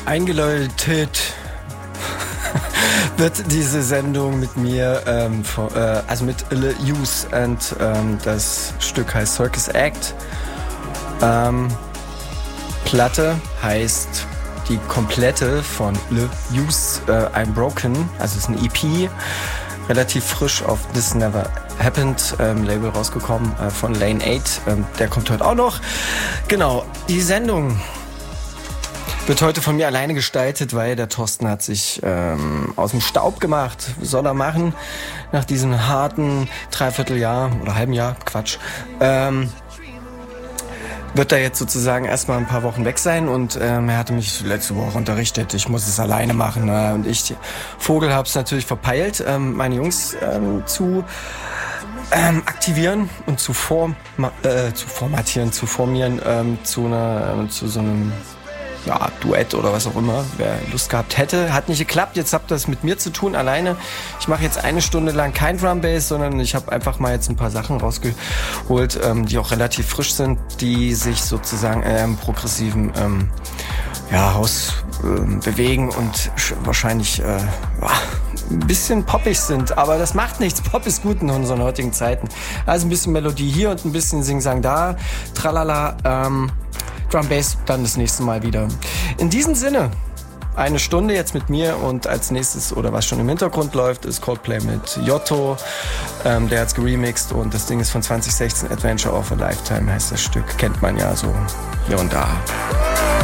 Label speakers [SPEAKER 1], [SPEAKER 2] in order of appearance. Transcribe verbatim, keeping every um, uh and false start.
[SPEAKER 1] eingeläutet wird diese Sendung mit mir, ähm, von, äh, also mit Le Use, und ähm, das Stück heißt Circus Act. Ähm, Platte heißt die komplette von Le Use, äh, I'm Broken, also es ist ein E P, relativ frisch auf This Never Happened ähm, Label rausgekommen, äh, von Lane acht, ähm, der kommt heute auch noch. Genau, die Sendung wird heute von mir alleine gestaltet, weil der Thorsten hat sich ähm, aus dem Staub gemacht. Was soll er machen? Nach diesem harten Dreivierteljahr oder halben Jahr, Quatsch, ähm, wird er jetzt sozusagen erstmal ein paar Wochen weg sein, und ähm, er hatte mich letzte Woche unterrichtet, ich muss es alleine machen. Ne? Und ich, Vogel, hab's natürlich verpeilt, ähm, meine Jungs ähm, zu ähm, aktivieren und zu, form, äh, zu formatieren, zu formieren, ähm, zu, einer, äh, zu so einem ja, Duett oder was auch immer, wer Lust gehabt hätte. Hat nicht geklappt, jetzt habt ihr das mit mir zu tun, alleine. Ich mache jetzt eine Stunde lang kein Drum Bass, sondern ich habe einfach mal jetzt ein paar Sachen rausgeholt, ähm, die auch relativ frisch sind, die sich sozusagen äh, im progressiven ähm, ja, Haus äh, bewegen und wahrscheinlich äh, ein bisschen poppig sind, aber das macht nichts. Pop ist gut in unseren heutigen Zeiten. Also ein bisschen Melodie hier und ein bisschen Sing-Sang da, tralala, ähm, Drum Bass dann das nächste Mal wieder. In diesem Sinne, eine Stunde jetzt mit mir, und als nächstes, oder was schon im Hintergrund läuft, ist Coldplay mit Yotto. Ähm, der hat's geremixed, und das Ding ist von zwanzig sechzehn, Adventure of a Lifetime heißt das Stück. Kennt man ja so hier und da.